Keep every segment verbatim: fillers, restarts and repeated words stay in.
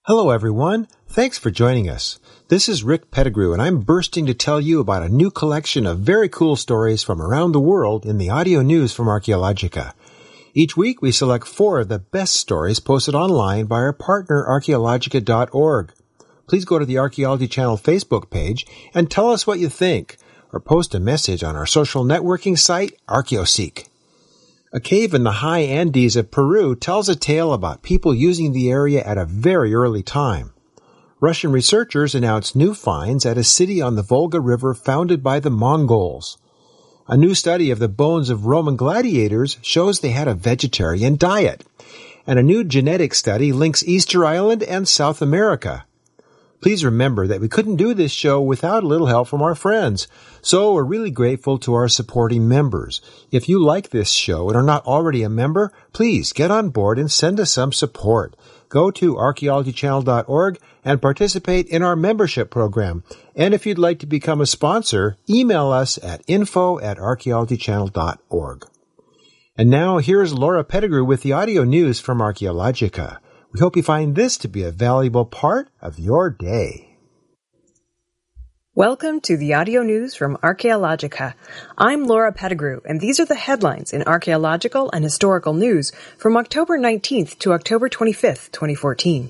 Hello, everyone. Thanks for joining us. This is Rick Pettigrew, and I'm bursting to tell you about a new collection of very cool stories from around the world in the audio news from Archaeologica. Each week, we select four of the best stories posted online by our partner, archaeologica dot org. Please go to the Archaeology Channel Facebook page and tell us what you think, or post a message on our social networking site, ArchaeoSeek. A cave in the high Andes of Peru tells a tale about people using the area at a very early time. Russian researchers announced new finds at a city on the Volga River founded by the Mongols. A new study of the bones of Roman gladiators shows they had a vegetarian diet. And a new genetic study links Easter Island and South America. Please remember that we couldn't do this show without a little help from our friends, so we're really grateful to our supporting members. If you like this show and are not already a member, please get on board and send us some support. Go to archaeology channel dot org and participate in our membership program. And if you'd like to become a sponsor, email us at info at archaeology channel dot org. And now here's Laura Pettigrew with the audio news from Archaeologica. We hope you find this to be a valuable part of your day. Welcome to the audio news from Archaeologica. I'm Laura Pettigrew, and these are the headlines in archaeological and historical news from October nineteenth to October twenty-fifth, twenty fourteen.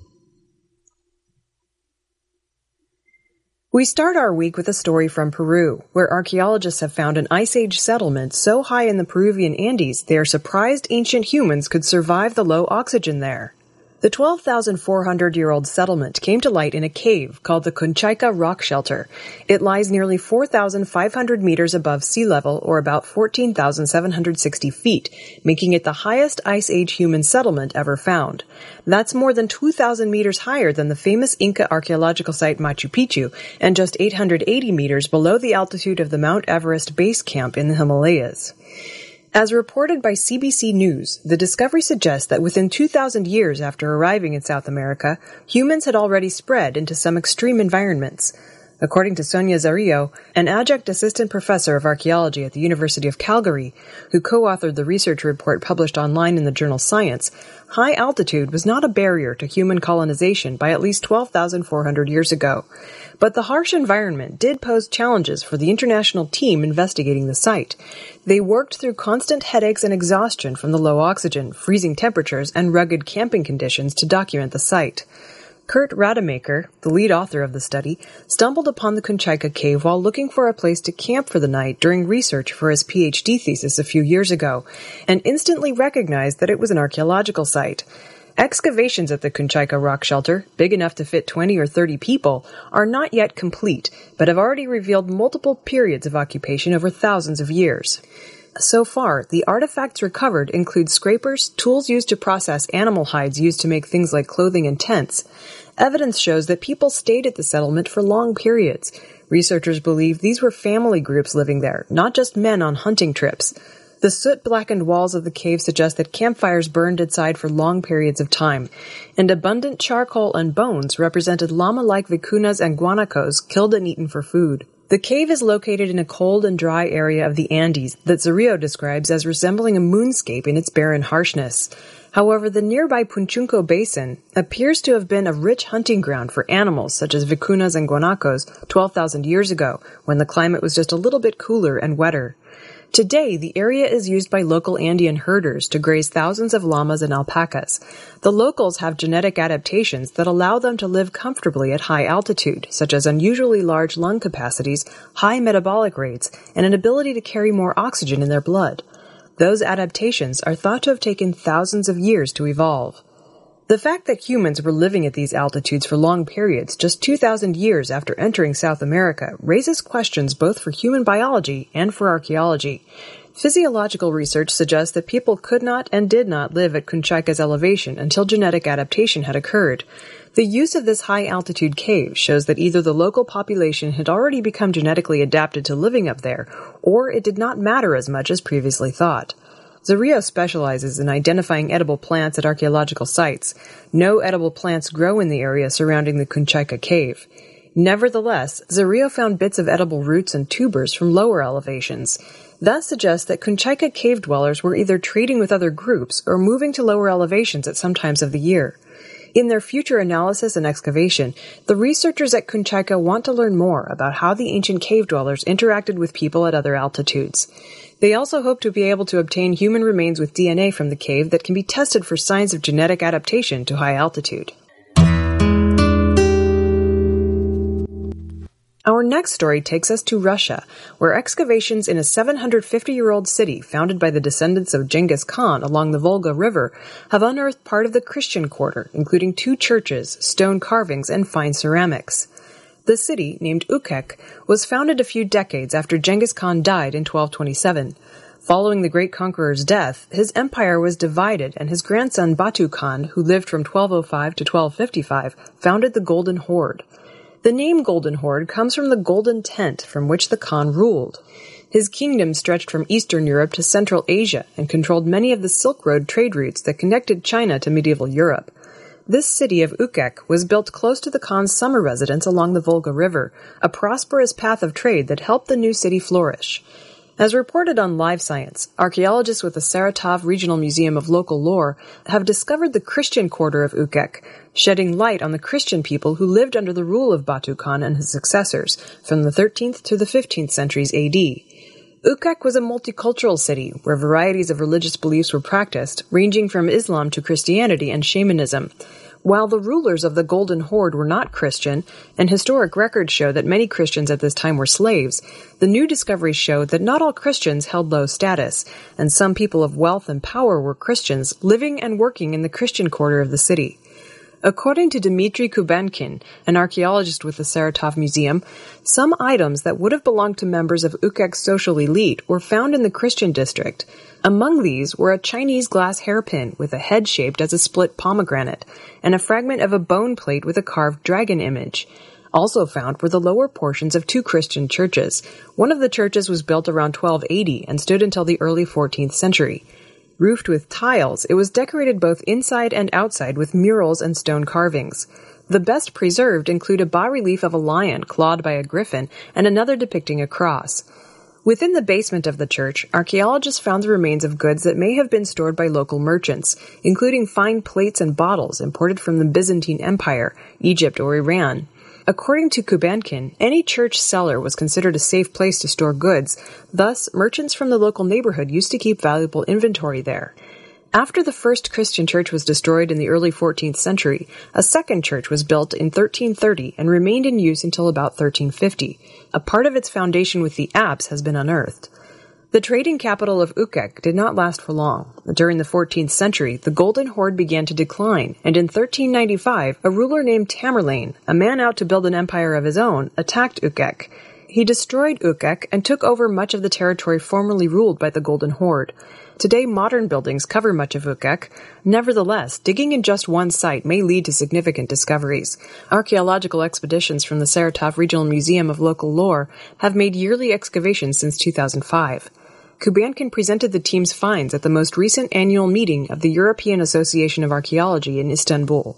We start our week with a story from Peru, where archaeologists have found an Ice Age settlement so high in the Peruvian Andes they are surprised ancient humans could survive the low oxygen there. The twelve thousand four hundred year old settlement came to light in a cave called the Kunchaika Rock Shelter. It lies nearly four thousand five hundred meters above sea level, or about fourteen thousand seven hundred sixty feet, making it the highest Ice Age human settlement ever found. That's more than two thousand meters higher than the famous Inca archaeological site Machu Picchu, and just eight hundred eighty meters below the altitude of the Mount Everest base camp in the Himalayas. As reported by C B C News, the discovery suggests that within two thousand years after arriving in South America, humans had already spread into some extreme environments. According to Sonia Zarillo, an adjunct assistant professor of archaeology at the University of Calgary, who co-authored the research report published online in the journal Science, high altitude was not a barrier to human colonization by at least twelve thousand four hundred years ago. But the harsh environment did pose challenges for the international team investigating the site. They worked through constant headaches and exhaustion from the low oxygen, freezing temperatures, and rugged camping conditions to document the site. Kurt Rademacher, the lead author of the study, stumbled upon the Kunchaika cave while looking for a place to camp for the night during research for his PhD thesis a few years ago, and instantly recognized that it was an archaeological site. Excavations at the Kunchaika Rock Shelter, big enough to fit twenty or thirty people, are not yet complete, but have already revealed multiple periods of occupation over thousands of years. So far, the artifacts recovered include scrapers, tools used to process animal hides used to make things like clothing and tents. Evidence shows that people stayed at the settlement for long periods. Researchers believe these were family groups living there, not just men on hunting trips. The soot-blackened walls of the cave suggest that campfires burned inside for long periods of time, and abundant charcoal and bones represented llama-like vicunas and guanacos killed and eaten for food. The cave is located in a cold and dry area of the Andes that Zarillo describes as resembling a moonscape in its barren harshness. However, the nearby Punchunco Basin appears to have been a rich hunting ground for animals such as vicunas and guanacos twelve thousand years ago, when the climate was just a little bit cooler and wetter. Today, the area is used by local Andean herders to graze thousands of llamas and alpacas. The locals have genetic adaptations that allow them to live comfortably at high altitude, such as unusually large lung capacities, high metabolic rates, and an ability to carry more oxygen in their blood. Those adaptations are thought to have taken thousands of years to evolve. The fact that humans were living at these altitudes for long periods, just two thousand years after entering South America, raises questions both for human biology and for archaeology. Physiological research suggests that people could not and did not live at Kunchaika's elevation until genetic adaptation had occurred. The use of this high-altitude cave shows that either the local population had already become genetically adapted to living up there, or it did not matter as much as previously thought. Zarillo specializes in identifying edible plants at archaeological sites. No edible plants grow in the area surrounding the Kunchaika cave. Nevertheless, Zarillo found bits of edible roots and tubers from lower elevations. That suggests that Kunchaika cave dwellers were either trading with other groups or moving to lower elevations at some times of the year. In their future analysis and excavation, the researchers at Kunchaika want to learn more about how the ancient cave dwellers interacted with people at other altitudes. They also hope to be able to obtain human remains with D N A from the cave that can be tested for signs of genetic adaptation to high altitude. Our next story takes us to Russia, where excavations in a seven hundred fifty-year-old city founded by the descendants of Genghis Khan along the Volga River have unearthed part of the Christian quarter, including two churches, stone carvings, and fine ceramics. The city, named Ukek, was founded a few decades after Genghis Khan died in twelve twenty-seven. Following the great conqueror's death, his empire was divided, and his grandson Batu Khan, who lived from twelve oh five to twelve fifty-five, founded the Golden Horde. The name Golden Horde comes from the golden tent from which the Khan ruled. His kingdom stretched from Eastern Europe to Central Asia and controlled many of the Silk Road trade routes that connected China to medieval Europe. This city of Ukek was built close to the Khan's summer residence along the Volga River, a prosperous path of trade that helped the new city flourish. As reported on Live Science, archaeologists with the Saratov Regional Museum of Local Lore have discovered the Christian quarter of Ukek, shedding light on the Christian people who lived under the rule of Batu Khan and his successors from the thirteenth to the fifteenth centuries A D. Ukek was a multicultural city where varieties of religious beliefs were practiced, ranging from Islam to Christianity and shamanism. While the rulers of the Golden Horde were not Christian, and historic records show that many Christians at this time were slaves, the new discoveries show that not all Christians held low status, and some people of wealth and power were Christians living and working in the Christian quarter of the city. According to Dmitry Kubankin, an archaeologist with the Saratov Museum, some items that would have belonged to members of Ukek's social elite were found in the Christian district. Among these were a Chinese glass hairpin with a head shaped as a split pomegranate, and a fragment of a bone plate with a carved dragon image. Also found were the lower portions of two Christian churches. One of the churches was built around twelve eighty and stood until the early fourteenth century. Roofed with tiles, it was decorated both inside and outside with murals and stone carvings. The best preserved include a bas-relief of a lion clawed by a griffin and another depicting a cross. Within the basement of the church, archaeologists found the remains of goods that may have been stored by local merchants, including fine plates and bottles imported from the Byzantine Empire, Egypt, or Iran. According to Kubankin, any church cellar was considered a safe place to store goods, thus merchants from the local neighborhood used to keep valuable inventory there. After the first Christian church was destroyed in the early fourteenth century, a second church was built in thirteen thirty and remained in use until about thirteen fifty. A part of its foundation with the apse has been unearthed. The trading capital of Ukek did not last for long. During the fourteenth century, the Golden Horde began to decline, and in thirteen ninety-five, a ruler named Tamerlane, a man out to build an empire of his own, attacked Ukek. He destroyed Ukek and took over much of the territory formerly ruled by the Golden Horde. Today, modern buildings cover much of Ukek. Nevertheless, digging in just one site may lead to significant discoveries. Archaeological expeditions from the Saratov Regional Museum of Local Lore have made yearly excavations since two thousand five. Kubankin presented the team's finds at the most recent annual meeting of the European Association of Archaeology in Istanbul.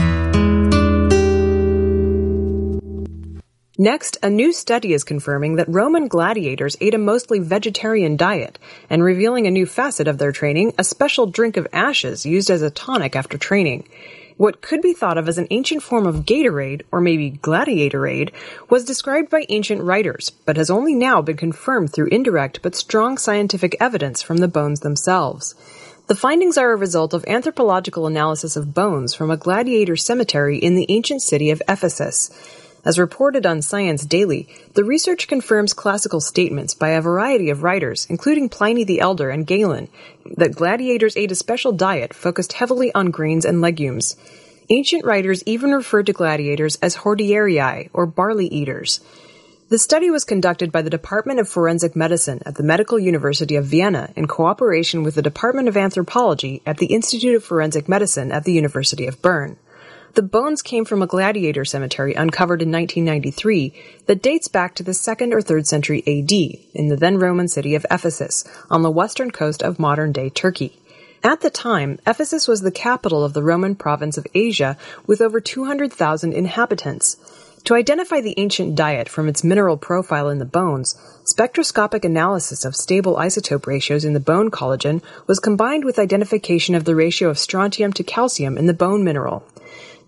Next, a new study is confirming that Roman gladiators ate a mostly vegetarian diet, and revealing a new facet of their training, a special drink of ashes used as a tonic after training. What could be thought of as an ancient form of Gatorade, or maybe Gladiatorade, was described by ancient writers, but has only now been confirmed through indirect but strong scientific evidence from the bones themselves. The findings are a result of anthropological analysis of bones from a gladiator cemetery in the ancient city of Ephesus. As reported on Science Daily, the research confirms classical statements by a variety of writers, including Pliny the Elder and Galen, that gladiators ate a special diet focused heavily on grains and legumes. Ancient writers even referred to gladiators as hordearii, or barley eaters. The study was conducted by the Department of Forensic Medicine at the Medical University of Vienna in cooperation with the Department of Anthropology at the Institute of Forensic Medicine at the University of Bern. The bones came from a gladiator cemetery uncovered in nineteen ninety-three that dates back to the second or third century A D in the then Roman city of Ephesus on the western coast of modern-day Turkey. At the time, Ephesus was the capital of the Roman province of Asia with over two hundred thousand inhabitants. To identify the ancient diet from its mineral profile in the bones, spectroscopic analysis of stable isotope ratios in the bone collagen was combined with identification of the ratio of strontium to calcium in the bone mineral.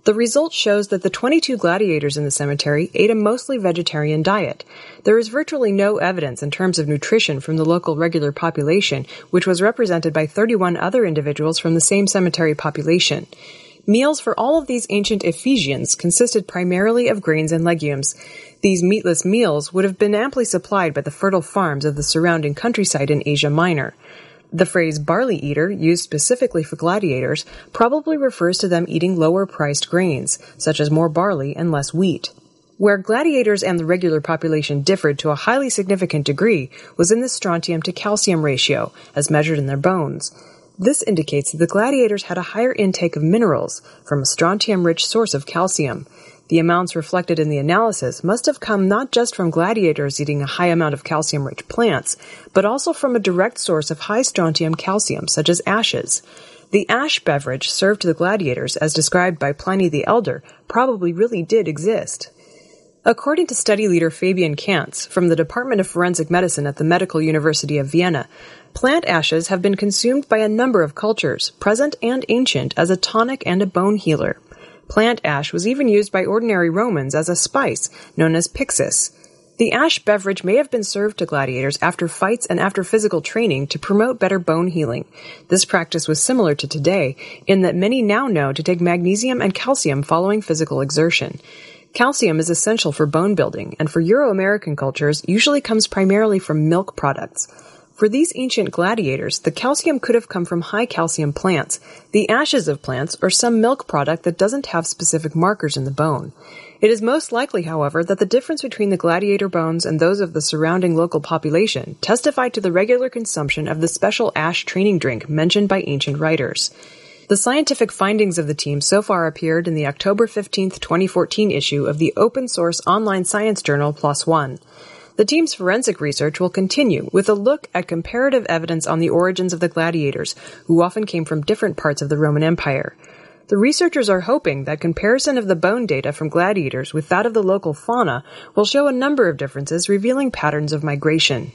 The result shows that the twenty-two gladiators in the cemetery ate a mostly vegetarian diet. There is virtually no evidence in terms of nutrition from the local regular population, which was represented by thirty-one other individuals from the same cemetery population. Meals for all of these ancient Ephesians consisted primarily of grains and legumes. These meatless meals would have been amply supplied by the fertile farms of the surrounding countryside in Asia Minor. The phrase barley eater, used specifically for gladiators, probably refers to them eating lower-priced grains, such as more barley and less wheat. Where gladiators and the regular population differed to a highly significant degree was in the strontium to calcium ratio, as measured in their bones. This indicates that the gladiators had a higher intake of minerals from a strontium-rich source of calcium. The amounts reflected in the analysis must have come not just from gladiators eating a high amount of calcium-rich plants, but also from a direct source of high strontium calcium, such as ashes. The ash beverage served to the gladiators, as described by Pliny the Elder, probably really did exist. According to study leader Fabian Kantz from the Department of Forensic Medicine at the Medical University of Vienna, plant ashes have been consumed by a number of cultures, present and ancient, as a tonic and a bone healer. Plant ash was even used by ordinary Romans as a spice, known as pyxis. The ash beverage may have been served to gladiators after fights and after physical training to promote better bone healing. This practice was similar to today, in that many now know to take magnesium and calcium following physical exertion. Calcium is essential for bone building, and for Euro-American cultures usually comes primarily from milk products. For these ancient gladiators, the calcium could have come from high-calcium plants, the ashes of plants, or some milk product that doesn't have specific markers in the bone. It is most likely, however, that the difference between the gladiator bones and those of the surrounding local population testified to the regular consumption of the special ash training drink mentioned by ancient writers. The scientific findings of the team so far appeared in the October fifteenth, twenty fourteen issue of the open-source online science journal PLOS ONE. The team's forensic research will continue with a look at comparative evidence on the origins of the gladiators, who often came from different parts of the Roman Empire. The researchers are hoping that comparison of the bone data from gladiators with that of the local fauna will show a number of differences revealing patterns of migration.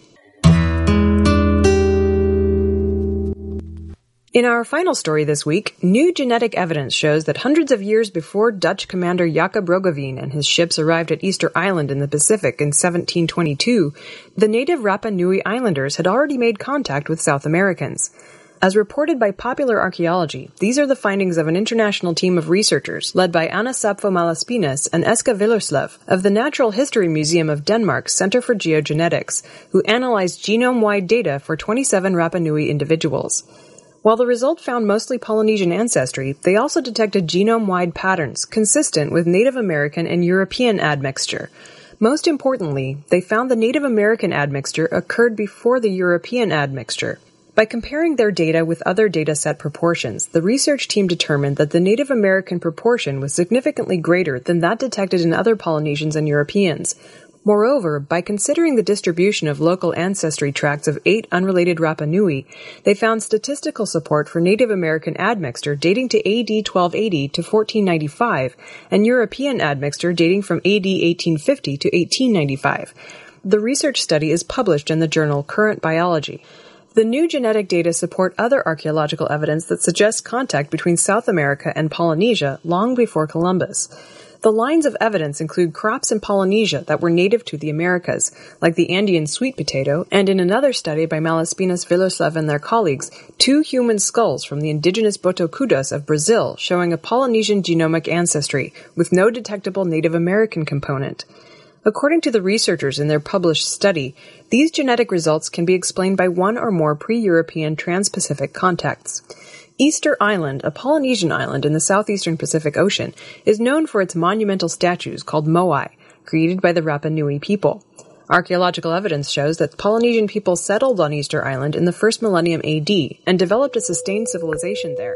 In our final story this week, new genetic evidence shows that hundreds of years before Dutch commander Jacob Roggeveen and his ships arrived at Easter Island in the Pacific in seventeen twenty-two, the native Rapa Nui Islanders had already made contact with South Americans. As reported by Popular Archaeology, these are the findings of an international team of researchers led by Anna Sapfo-Malaspines and Eska Villerslev of the Natural History Museum of Denmark's Center for Geogenetics, who analyzed genome-wide data for twenty-seven Rapa Nui individuals. While the result found mostly Polynesian ancestry, they also detected genome-wide patterns consistent with Native American and European admixture. Most importantly, they found the Native American admixture occurred before the European admixture. By comparing their data with other dataset proportions, the research team determined that the Native American proportion was significantly greater than that detected in other Polynesians and Europeans. Moreover, by considering the distribution of local ancestry tracts of eight unrelated Rapa Nui, they found statistical support for Native American admixture dating to A D twelve eighty to fourteen ninety-five and European admixture dating from A D eighteen fifty to eighteen ninety-five. The research study is published in the journal Current Biology. The new genetic data support other archaeological evidence that suggests contact between South America and Polynesia long before Columbus. The lines of evidence include crops in Polynesia that were native to the Americas, like the Andean sweet potato, and in another study by Malaspines Villerslev and their colleagues, two human skulls from the indigenous Botocudas of Brazil showing a Polynesian genomic ancestry, with no detectable Native American component. According to the researchers in their published study, these genetic results can be explained by one or more pre-European trans-Pacific contacts. Easter Island, a Polynesian island in the southeastern Pacific Ocean, is known for its monumental statues called moai, created by the Rapa Nui people. Archaeological evidence shows that Polynesian people settled on Easter Island in the first millennium A D and developed a sustained civilization there.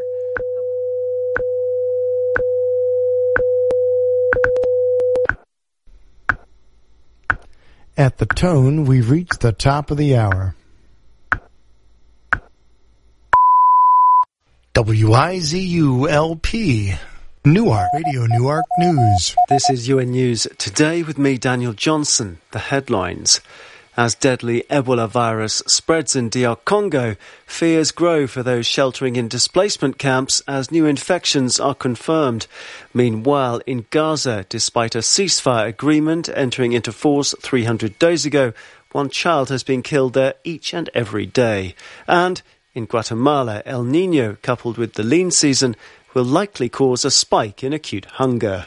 At the tone, we've reached the top of the hour. W I Z U L P, Newark, Radio Newark News. This is U N News Today with me, Daniel Johnson. The headlines. As deadly Ebola virus spreads in D R Congo, fears grow for those sheltering in displacement camps as new infections are confirmed. Meanwhile, in Gaza, despite a ceasefire agreement entering into force three hundred days ago, one child has been killed there each and every day. And in Guatemala, El Niño, coupled with the lean season, will likely cause a spike in acute hunger.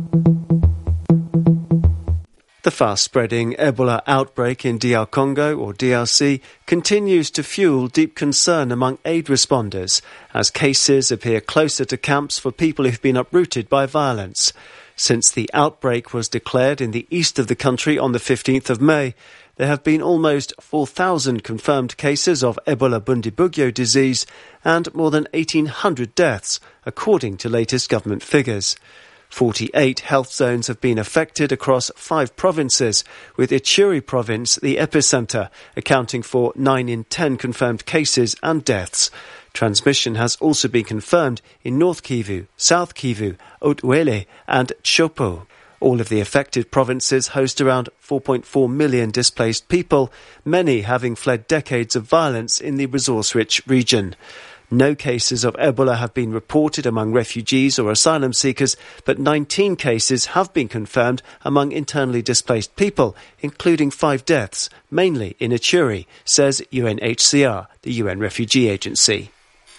The fast-spreading Ebola outbreak in D R Congo, or D R C, continues to fuel deep concern among aid responders, as cases appear closer to camps for people who've been uprooted by violence. Since the outbreak was declared in the east of the country on the fifteenth of May, there have been almost four thousand confirmed cases of Ebola Bundibugyo disease and more than eighteen hundred deaths, according to latest government figures. forty-eight health zones have been affected across five provinces, with Ituri province the epicentre, accounting for nine in ten confirmed cases and deaths. Transmission has also been confirmed in North Kivu, South Kivu, Haut-Uele and Chopo. All of the affected provinces host around four point four million displaced people, many having fled decades of violence in the resource-rich region. No cases of Ebola have been reported among refugees or asylum seekers, but nineteen cases have been confirmed among internally displaced people, including five deaths, mainly in Ituri, says U N H C R, the U N Refugee Agency.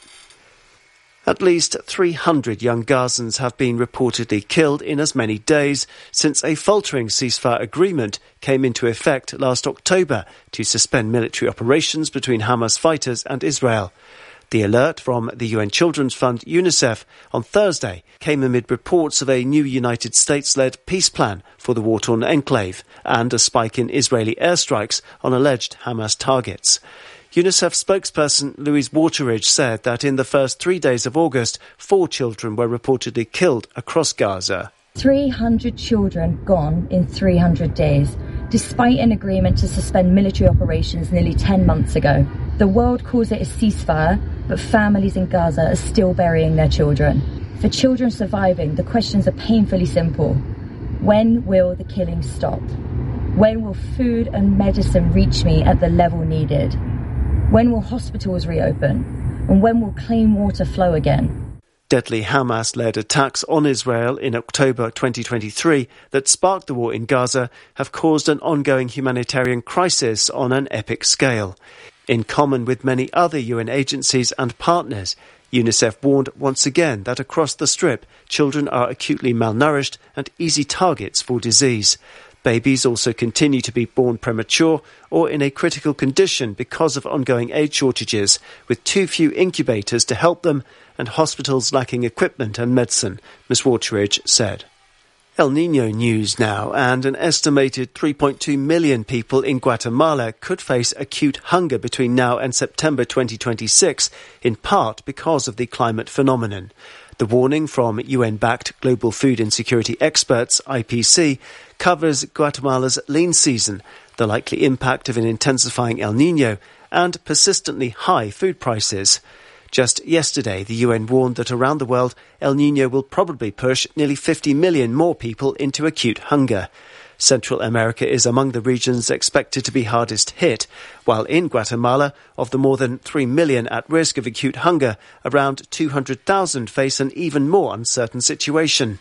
At least three hundred young Gazans have been reportedly killed in as many days since a faltering ceasefire agreement came into effect last October to suspend military operations between Hamas fighters and Israel. The alert from the U N Children's Fund, UNICEF, on Thursday came amid reports of a new United States-led peace plan for the war-torn enclave and a spike in Israeli airstrikes on alleged Hamas targets. UNICEF spokesperson Louise Wateridge said that in the first three days of August, four children were reportedly killed across Gaza. three hundred children gone in three hundred days, despite an agreement to suspend military operations nearly ten months ago. The world calls it a ceasefire, but families in Gaza are still burying their children. For children surviving, the questions are painfully simple. When will the killing stop? When will food and medicine reach me at the level needed? When will hospitals reopen? And when will clean water flow again? Deadly Hamas-led attacks on Israel in October twenty twenty-three that sparked the war in Gaza have caused an ongoing humanitarian crisis on an epic scale. In common with many other U N agencies and partners, UNICEF warned once again that across the Strip, children are acutely malnourished and easy targets for disease. Babies also continue to be born premature or in a critical condition because of ongoing aid shortages, with too few incubators to help them and hospitals lacking equipment and medicine, Miz Wateridge said. El Niño news now, and an estimated three point two million people in Guatemala could face acute hunger between now and September twenty twenty-six, in part because of the climate phenomenon. The warning from U N-backed Global Food Insecurity Experts, I P C, covers Guatemala's lean season, the likely impact of an intensifying El Niño, and persistently high food prices. Just yesterday, the U N warned that around the world, El Niño will probably push nearly fifty million more people into acute hunger. Central America is among the regions expected to be hardest hit, while in Guatemala, of the more than three million at risk of acute hunger, around two hundred thousand face an even more uncertain situation.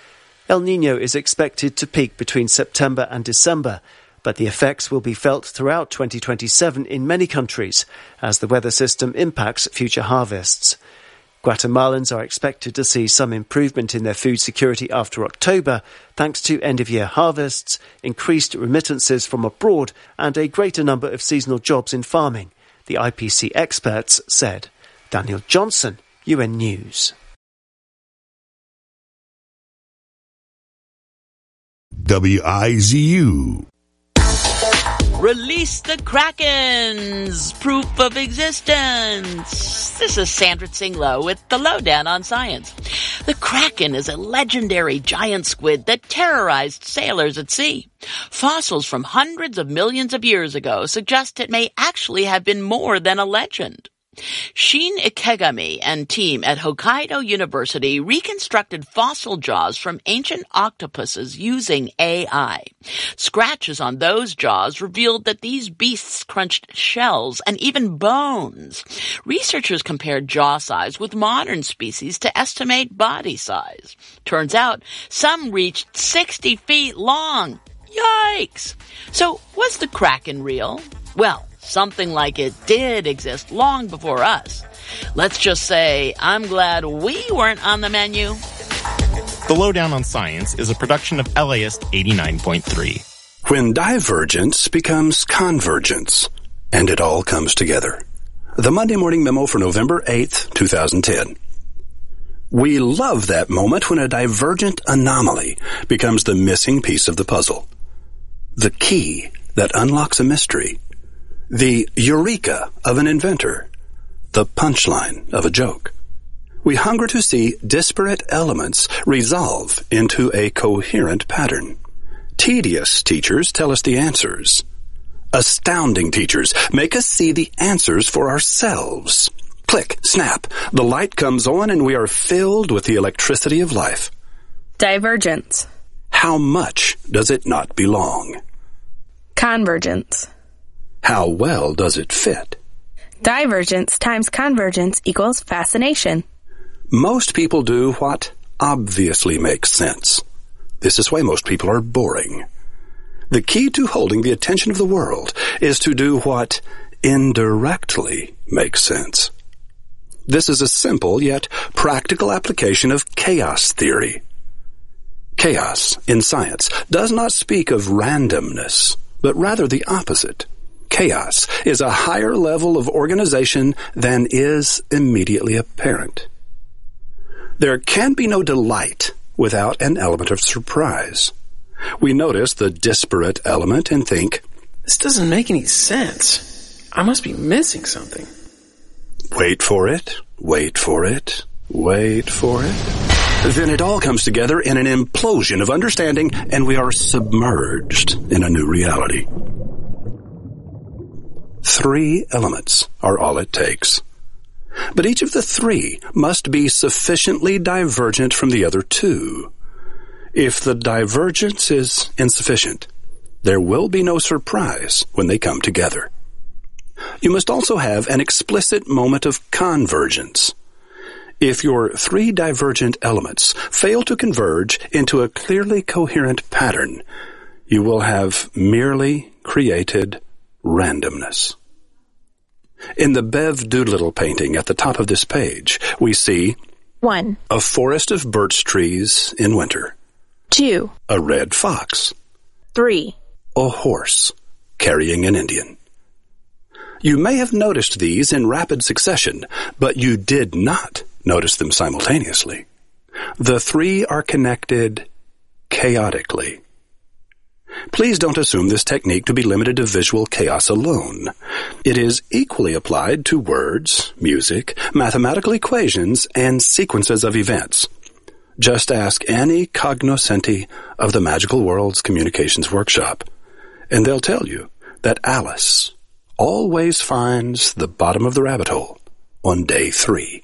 El Niño is expected to peak between September and December, but the effects will be felt throughout twenty twenty-seven in many countries as the weather system impacts future harvests. Guatemalans are expected to see some improvement in their food security after October, thanks to end-of-year harvests, increased remittances from abroad, and a greater number of seasonal jobs in farming, the I P C experts said. Daniel Johnson, U N News. W I Z U. Release the Krakens! Proof of existence! This is Sandra Tsinglow with the Lowdown on Science. The Kraken is a legendary giant squid that terrorized sailors at sea. Fossils from hundreds of millions of years ago suggest it may actually have been more than a legend. Shin Ikegami and team at Hokkaido University reconstructed fossil jaws from ancient octopuses using A I. Scratches on those jaws revealed that these beasts crunched shells and even bones. Researchers compared jaw size with modern species to estimate body size. Turns out some reached sixty feet long. Yikes! So, was the Kraken real? Well, something like it did exist long before us. Let's just say, I'm glad we weren't on the menu. The Lowdown on Science is a production of L A S eighty-nine point three. When divergence becomes convergence, and it all comes together. The Monday Morning Memo for November eighth, twenty ten. We love that moment when a divergent anomaly becomes the missing piece of the puzzle. The key that unlocks a mystery. The eureka of an inventor. The punchline of a joke. We hunger to see disparate elements resolve into a coherent pattern. Tedious teachers tell us the answers. Astounding teachers make us see the answers for ourselves. Click, snap, the light comes on and we are filled with the electricity of life. Divergence. How much does it not belong? Convergence. How well does it fit? Divergence times convergence equals fascination. Most people do what obviously makes sense. This is why most people are boring. The key to holding the attention of the world is to do what indirectly makes sense. This is a simple yet practical application of chaos theory. Chaos, in science, does not speak of randomness, but rather the opposite. Chaos is a higher level of organization than is immediately apparent. There can be no delight without an element of surprise. We notice the disparate element and think, this doesn't make any sense. I must be missing something. Wait for it, wait for it, wait for it. Then it all comes together in an implosion of understanding, and we are submerged in a new reality. Three elements are all it takes. But each of the three must be sufficiently divergent from the other two. If the divergence is insufficient, there will be no surprise when they come together. You must also have an explicit moment of convergence. If your three divergent elements fail to converge into a clearly coherent pattern, you will have merely created randomness. In the Bev Doolittle painting at the top of this page, we see one. A forest of birch trees in winter. two. A red fox. three. A horse carrying an Indian. You may have noticed these in rapid succession, but you did not notice them simultaneously. The three are connected chaotically. Please don't assume this technique to be limited to visual chaos alone. It is equally applied to words, music, mathematical equations, and sequences of events. Just ask any cognoscenti of the Magical Worlds Communications Workshop, and they'll tell you that Alice always finds the bottom of the rabbit hole on day three.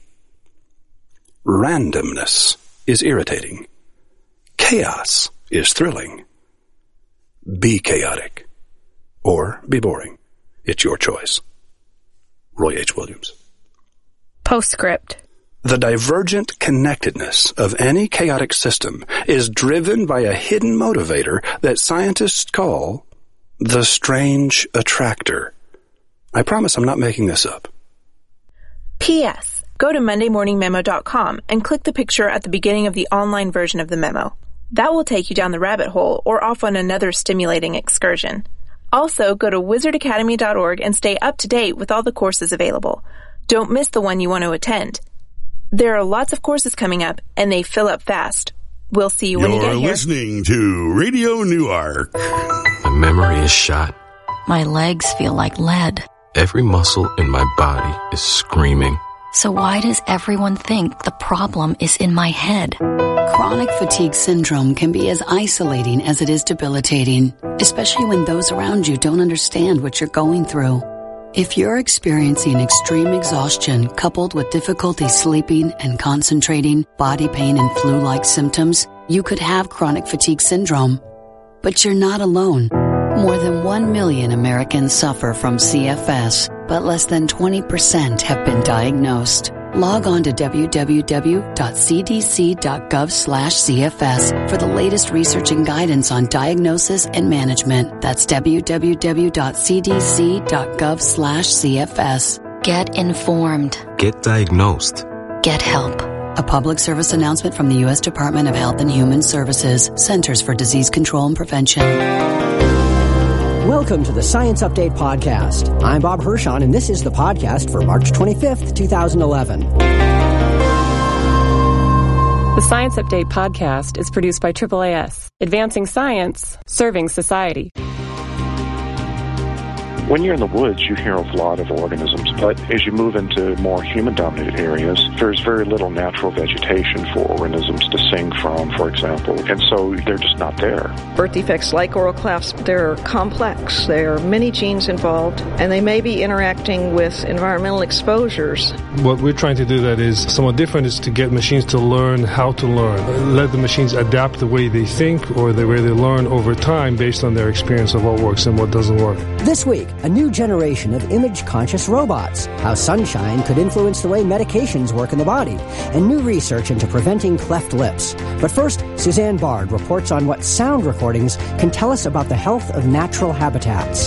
Randomness is irritating. Chaos is thrilling. Be chaotic. Or be boring. It's your choice. Roy H. Williams. Postscript. The divergent connectedness of any chaotic system is driven by a hidden motivator that scientists call the strange attractor. I promise I'm not making this up. P S. Go to monday morning memo dot com and click the picture at the beginning of the online version of the memo. That will take you down the rabbit hole or off on another stimulating excursion. Also, go to wizard academy dot org and stay up to date with all the courses available. Don't miss the one you want to attend. There are lots of courses coming up, and they fill up fast. We'll see you when You're you get here. You're listening to Radio Newark. My memory is shot. My legs feel like lead. Every muscle in my body is screaming. So why does everyone think the problem is in my head? Chronic fatigue syndrome can be as isolating as it is debilitating, especially when those around you don't understand what you're going through. If you're experiencing extreme exhaustion coupled with difficulty sleeping and concentrating, body pain and flu-like symptoms, you could have chronic fatigue syndrome. But you're not alone. More than one million Americans suffer from C F S, but less than twenty percent have been diagnosed. Log on to w w w dot c d c dot gov slash C F S for the latest research and guidance on diagnosis and management. That's w w w dot c d c dot gov slash C F S. Get informed. Get diagnosed. Get help. A public service announcement from the U S Department of Health and Human Services, Centers for Disease Control and Prevention. Welcome to the Science Update Podcast. I'm Bob Hirschon, and this is the podcast for March twenty-fifth, twenty eleven. The Science Update Podcast is produced by triple A S, advancing science, serving society. When you're in the woods, you hear a lot of organisms, but as you move into more human-dominated areas, there's very little natural vegetation for organisms to sing from, for example, and so they're just not there. Birth defects like oral clefts, they're complex. There are many genes involved, and they may be interacting with environmental exposures. What we're trying to do that is somewhat different, is to get machines to learn how to learn. Let the machines adapt the way they think or the way they learn over time based on their experience of what works and what doesn't work. This week, a new generation of image-conscious robots, how sunshine could influence the way medications work in the body, and new research into preventing cleft lips. But first, Suzanne Bard reports on what sound recordings can tell us about the health of natural habitats.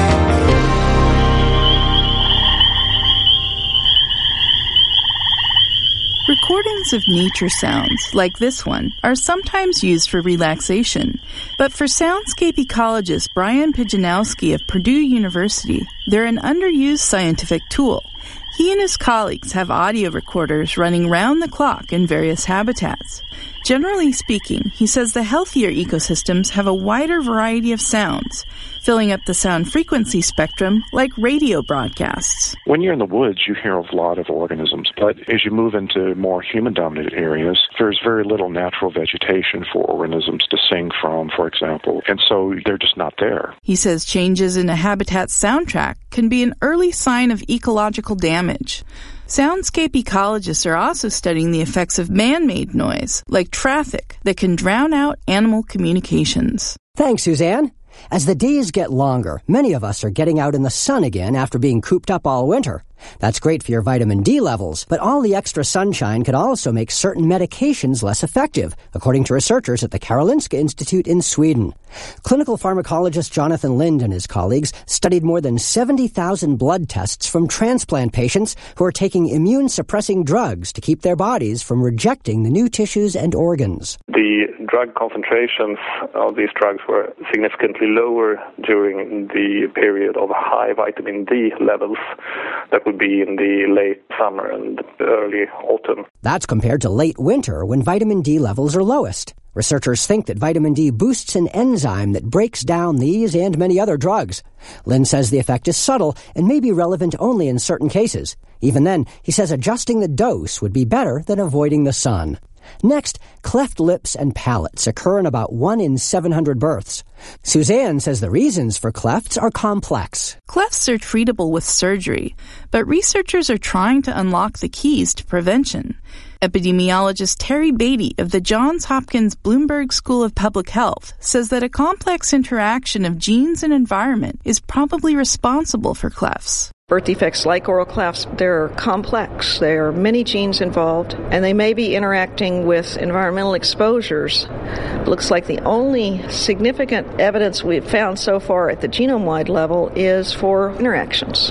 Recordings of nature sounds, like this one, are sometimes used for relaxation. But for soundscape ecologist Brian Pijanowski of Purdue University, they're an underused scientific tool. He and his colleagues have audio recorders running round the clock in various habitats. Generally speaking, he says the healthier ecosystems have a wider variety of sounds, filling up the sound frequency spectrum like radio broadcasts. When you're in the woods, you hear a lot of organisms, but as you move into more human-dominated areas, there's very little natural vegetation for organisms to sing from, for example, and so they're just not there. He says changes in a habitat's soundtrack can be an early sign of ecological damage. Soundscape ecologists are also studying the effects of man-made noise, like traffic, that can drown out animal communications. Thanks, Suzanne. As the days get longer, many of us are getting out in the sun again after being cooped up all winter. That's great for your vitamin D levels, but all the extra sunshine could also make certain medications less effective, according to researchers at the Karolinska Institute in Sweden. Clinical pharmacologist Jonathan Lind and his colleagues studied more than seventy thousand blood tests from transplant patients who are taking immune-suppressing drugs to keep their bodies from rejecting the new tissues and organs. The drug concentrations of these drugs were significantly lower during the period of high vitamin D levels that would be in the late summer and early autumn. That's compared to late winter when vitamin D levels are lowest. Researchers think that vitamin D boosts an enzyme that breaks down these and many other drugs. Lynn says the effect is subtle and may be relevant only in certain cases. Even then, he says adjusting the dose would be better than avoiding the sun. Next, cleft lips and palates occur in about one in seven hundred births. Suzanne says the reasons for clefts are complex. Clefts are treatable with surgery, but researchers are trying to unlock the keys to prevention. Epidemiologist Terry Beatty of the Johns Hopkins Bloomberg School of Public Health says that a complex interaction of genes and environment is probably responsible for clefts. Birth defects like oral clefts, they're complex. There are many genes involved, and they may be interacting with environmental exposures. It looks like the only significant evidence we've found so far at the genome-wide level is for interactions.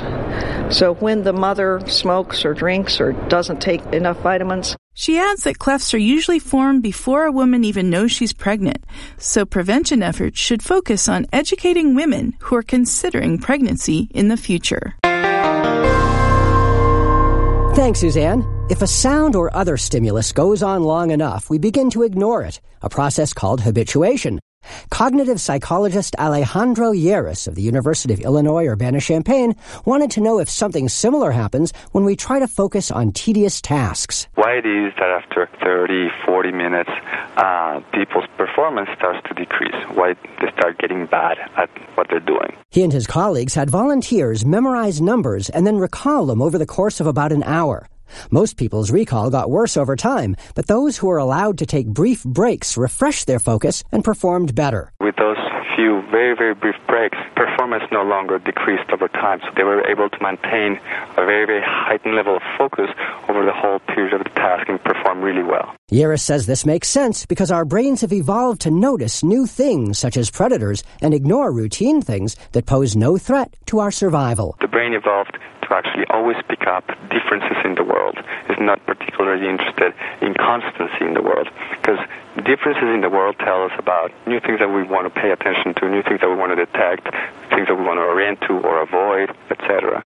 So when the mother smokes or drinks or doesn't take enough vitamins. She adds that clefts are usually formed before a woman even knows she's pregnant, so prevention efforts should focus on educating women who are considering pregnancy in the future. Thanks, Suzanne. If a sound or other stimulus goes on long enough, we begin to ignore it, a process called habituation. Cognitive psychologist Alejandro Lleras of the University of Illinois Urbana-Champaign wanted to know if something similar happens when we try to focus on tedious tasks. Why it is that after thirty, forty minutes, uh, people's performance starts to decrease, why they start getting bad at what they're doing. He and his colleagues had volunteers memorize numbers and then recall them over the course of about an hour. Most people's recall got worse over time, but those who were allowed to take brief breaks refreshed their focus and performed better. With those few very, very brief breaks, performance no longer decreased over time, so they were able to maintain a very, very heightened level of focus over the whole period of the task and perform really well. Yaris says this makes sense because our brains have evolved to notice new things such as predators and ignore routine things that pose no threat to our survival. The brain evolved to actually always pick up differences in the world. It's not particularly interested in constancy in the world, because differences in the world tell us about new things that we want to pay attention to, new things that we want to detect, things that we want to orient to or avoid, et cetera.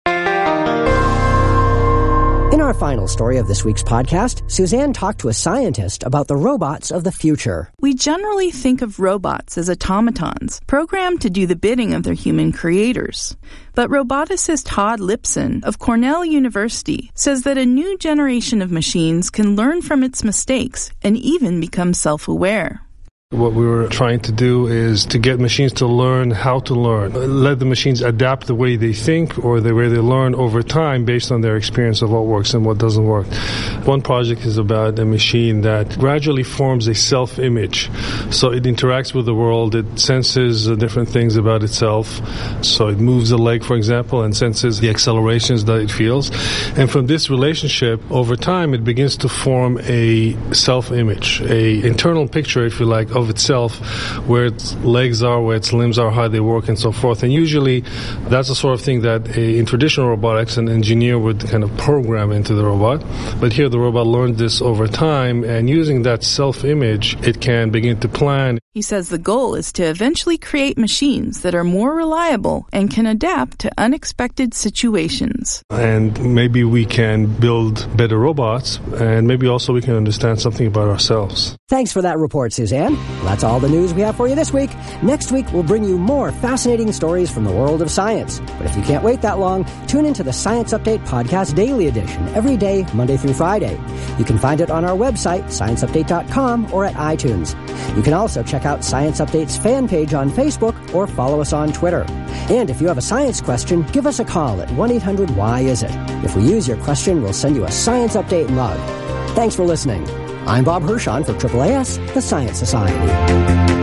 In our final story of this week's podcast, Suzanne talked to a scientist about the robots of the future. We generally think of robots as automatons, programmed to do the bidding of their human creators. But roboticist Todd Lipson of Cornell University says that a new generation of machines can learn from its mistakes and even become self-aware. What we were trying to do is to get machines to learn how to learn. Let the machines adapt the way they think or the way they learn over time based on their experience of what works and what doesn't work. One project is about a machine that gradually forms a self-image. So it interacts with the world, it senses different things about itself. So it moves a leg, for example, and senses the accelerations that it feels. And from this relationship, over time, it begins to form a self-image, a internal picture, if you like, of itself, where its legs are, where its limbs are, how they work, and so forth. And usually that's the sort of thing that a, in traditional robotics an engineer would kind of program into the robot. But here the robot learned this over time, and using that self-image, it can begin to plan. He says the goal is to eventually create machines that are more reliable and can adapt to unexpected situations. And maybe we can build better robots, and maybe also we can understand something about ourselves. Thanks for that report, Suzanne. That's all the news we have for you this week. Next week, we'll bring you more fascinating stories from the world of science. But if you can't wait that long, tune into the Science Update Podcast Daily Edition every day, Monday through Friday. You can find it on our website, science update dot com, or at iTunes. You can also check out Science Update's fan page on Facebook or follow us on Twitter. And if you have a science question, give us a call at one eight hundred why is it. If we use your question, we'll send you a Science Update mug. Thanks for listening. I'm Bob Hirschon for Triple A S, the Science Society.